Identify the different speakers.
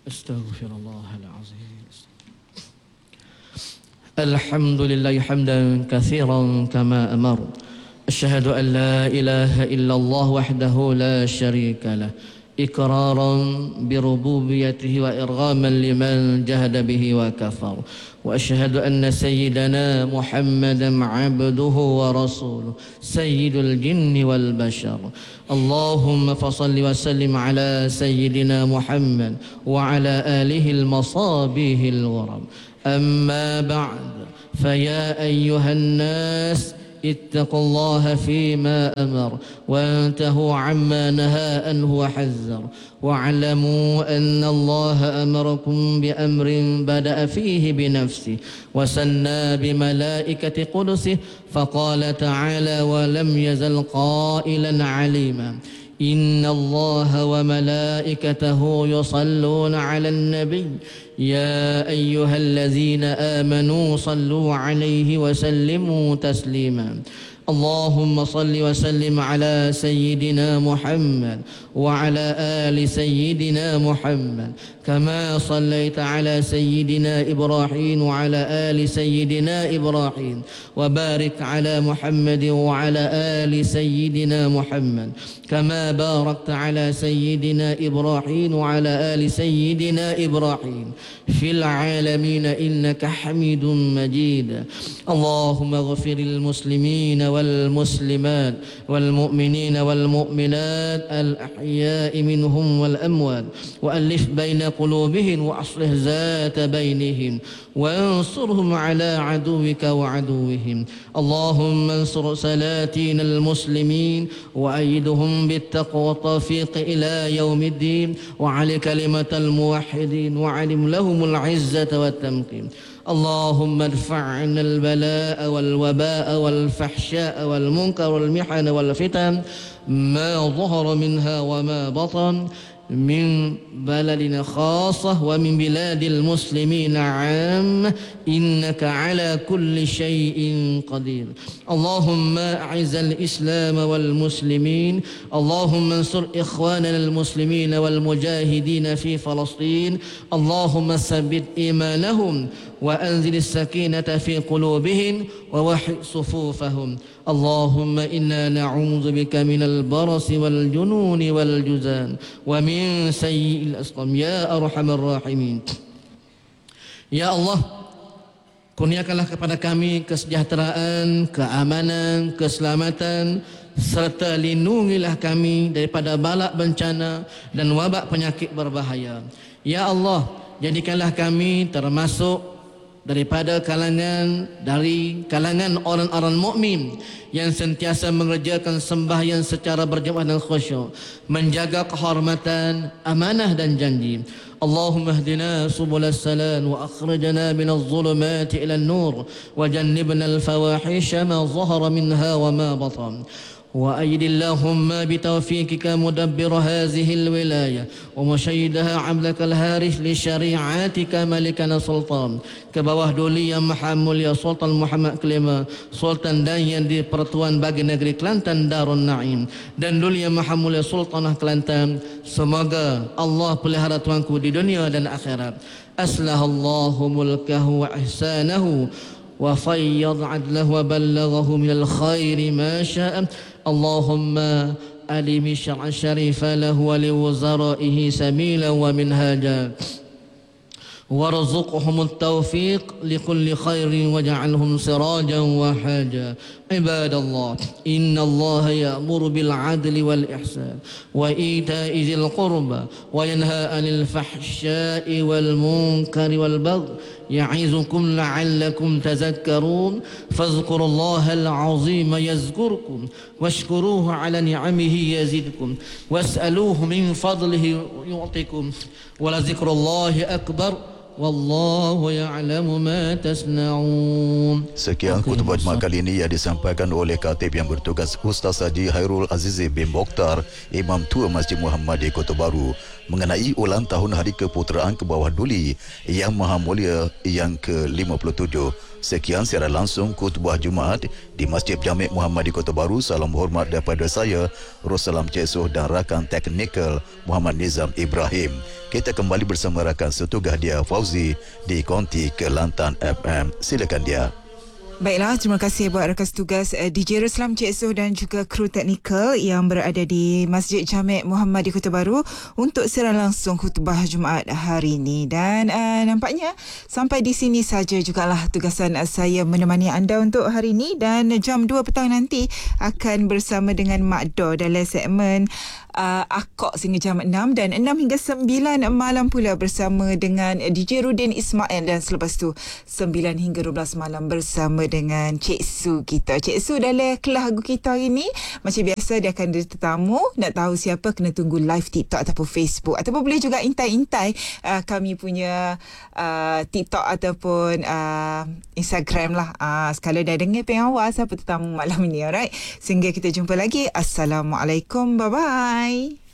Speaker 1: أستغفر الله العظيم. الحمد لله حمدا كثيرا كما أمر. أشهد أن لا إله إلا الله وحده لا شريك له إقرارا بربوبيته وإرغاما لمن جهد به وكفر. وأشهد أن سيدنا محمدا عبده ورسوله سيد الجن والبشر. اللهم فصل وسلم على سيدنا محمد وعلى آله المصابيح الغرم. أما بعد فيا أيها الناس اتقوا الله فيما أمر وانتهوا عما نهى عنه وحذر واعلموا أن الله أمركم بأمر بدأ فيه بنفسه وسنى بملائكة قدسه فقال تعالى ولم يزل قائلا عليما إن الله وملائكته يصلون على النبي يا أيها الذين آمنوا صلوا عليه وسلموا تسليما. اللهم صل وسلم على سيدنا محمد وعلى آل سيدنا محمد كما صليت على سيدنا إبراهيم وعلى آل سيدنا إبراهيم وبارك على محمد وعلى آل سيدنا محمد كما باركت على سيدنا إبراهيم وعلى آل سيدنا إبراهيم في العالمين إنك حميد مجيد. اللهم اغفر المسلمين والمسلمات والمؤمنين والمؤمنات الأحياء منهم والأموات وألف بين قلوبهم وأصلح ذات بينهم وانصرهم على عدوك وعدوهم. اللهم انصر سلاطين المسلمين وأيدهم بالتقوى والتوفيق إلى يوم الدين وعلى كلمة الموحدين وعلم لهم العزة والتمكين. اللهم ادفع عنا البلاء والوباء والفحشاء والمنكر والمحن والفتن ما ظهر منها وما بطن من بلدنا خاصة ومن بلاد المسلمين عام إنك على كل شيء قدير. اللهم أعز الإسلام والمسلمين. اللهم انصر إخواننا المسلمين والمجاهدين في فلسطين. اللهم ثبت إيمانهم وأنزل السكينة في قلوبهم ووحد صفوفهم. اللهم إنا نعوذ بك من البرص والجنون والجزان ومن سيء الأسقام يا أرحم الراحمين. Ya Allah, kurniakanlah kepada kami kesejahteraan, keamanan, keselamatan, serta lindungilah kami daripada balak bencana dan wabak penyakit berbahaya. Ya Allah, jadikanlah kami termasuk daripada kalangan orang-orang mukmin yang sentiasa mengerjakan sembahyang secara berjamaah dan khusyuk, menjaga kehormatan, amanah dan janji. Allahumma hdina subulas salam wa akhrijna minaz zulumati ila an-nur wa jannibna al-fawahisha ma zahara minha wa ma batan. وأيد اللهم بتوفيقك مدبر هذه الولاية ومشيدها عبدك الهارث لشريعتك ملكنا سلطان ke bawah duli Yang Maha Mulia Sultan Muhammad kelima, Sultan dan yang di Pertuan bagi negeri Kelantan Darun Naim, dan duli Yang Maha Mulia Sultanah Kelantan. Semoga Allah pelihara tuanku di dunia dan akhirat. Aslahallahu mulkahu wa ihsanahu وفيض عدله وبلغه من الخير ما شاء. اللهم ألم الشرع الشريف له ولوزرائه سبيلا ومنهاجا وارزقهم التوفيق لكل خير واجعلهم سراجا وحاجا. عباد الله، إن الله يأمر بالعدل والإحسان وإيتاء ذي القربى وينهى عن الفحشاء والمنكر والبغي يعظكم لعلكم تذكرون. فاذكروا الله العظيم يذكركم واشكروه على نعمه يزدكم واسألوه من فضله يعطكم ولذكر الله أكبر Wallahu ya'lamu ma tasna'un.
Speaker 2: Sekian khutbah Jumaat kali ini yang disampaikan oleh Khatib yang bertugas Ustaz Haji Hairul Azizi bin Mokhtar, Imam Tua Masjid Muhammad di Kota Baru, mengenai ulang tahun Hari Keputeraan ke bawah duli Yang Maha Mulia yang ke-57. Sekian siaran langsung khutbah Jumaat di Masjid Jamek Muhammad di Kota Baru. Salam hormat daripada saya, Russalam Cik Soh dan rakan teknikal Muhammad Nizam Ibrahim. Kita kembali bersama rakan setugah dia Fauzi di Konti Kelantan FM. Silakan dia.
Speaker 3: Baiklah, terima kasih buat rakan tugas DJ Russalam Cik Soh dan juga kru teknikal yang berada di Masjid Jamek Muhammad di Kota Baru untuk siaran langsung khutbah Jumaat hari ini. Dan nampaknya sampai di sini saja jugalah tugasan saya menemani anda untuk hari ini, dan jam 2 petang nanti akan bersama dengan Mak Do dalam segmen Akok sehingga jam 6, dan 6 hingga 9 malam pula bersama dengan DJ Rudin Ismail, dan selepas tu 9 hingga 12 malam bersama dengan Cik Su kita. Cik Su dalam kelas lagu kita hari ni macam biasa dia akan ada tetamu. Nak tahu siapa, kena tunggu live TikTok ataupun Facebook, ataupun boleh juga intai-intai kami punya TikTok ataupun Instagram lah. Sekali dah dengar pengawal siapa tetamu malam ni, alright. Sehingga kita jumpa lagi. Assalamualaikum, bye bye.